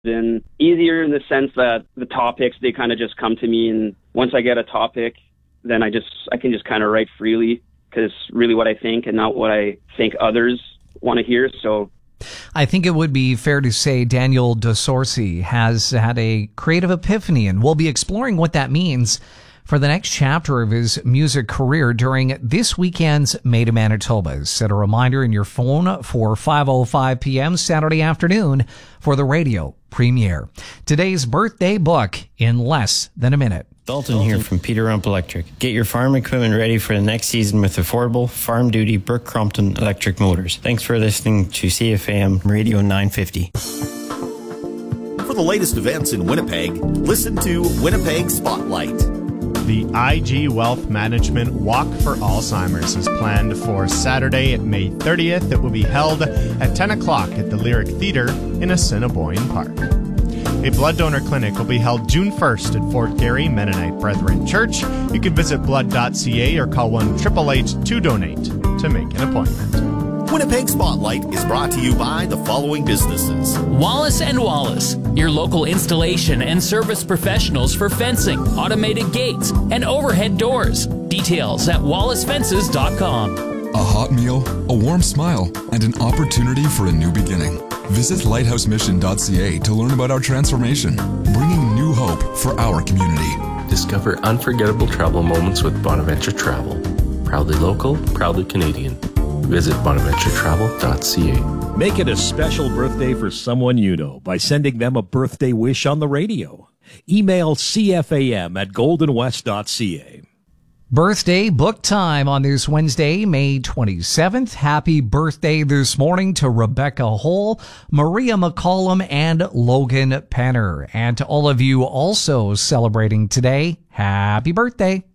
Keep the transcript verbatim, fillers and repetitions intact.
and easier in the sense that the topics, they kind of just come to me, and once I get a topic, then I just I can just kind of write freely because it's really what I think and not what I think others want to hear. So I think it would be fair to say Daniel DeSorcy has had a creative epiphany, and we'll be exploring what that means for the next chapter of his music career during this weekend's Made in Manitoba. Set a reminder in your phone for five oh five p.m. Saturday afternoon for the radio premiere. Today's birthday book in less than a minute. Dalton here from Peter Rump Electric. Get your farm equipment ready for the next season with affordable, farm-duty Burke Crompton electric motors. Thanks for listening to C F A M Radio nine fifty. For the latest events in Winnipeg, listen to Winnipeg Spotlight. The I G Wealth Management Walk for Alzheimer's is planned for Saturday, May thirtieth. It will be held at ten o'clock at the Lyric Theatre in Assiniboine Park. A blood donor clinic will be held June first at Fort Garry Mennonite Brethren Church. You can visit blood dot c a or call one eight eight eight to donate to make an appointment. Winnipeg Spotlight is brought to you by the following businesses. Wallace and Wallace, your local installation and service professionals for fencing, automated gates, and overhead doors. Details at wallace fences dot com. A hot meal, a warm smile, and an opportunity for a new beginning. Visit lighthouse mission dot c a to learn about our transformation, bringing new hope for our community. Discover unforgettable travel moments with Bonaventure Travel. Proudly local, proudly Canadian. Visit bonaventure travel dot c a. Make it a special birthday for someone you know by sending them a birthday wish on the radio. Email c f a m at golden west dot c a. Birthday book time on this Wednesday, May twenty-seventh. Happy birthday this morning to Rebecca Hull, Maria McCollum, and Logan Penner. And to all of you also celebrating today, happy birthday.